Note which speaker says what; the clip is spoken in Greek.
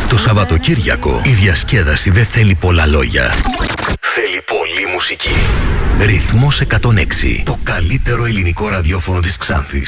Speaker 1: Το Σαββατοκύριακο η διασκέδαση δεν θέλει πολλά λόγια. Θέλει πολλή μουσική. Ρυθμός 106. Το καλύτερο ελληνικό ραδιόφωνο της Ξάνθης.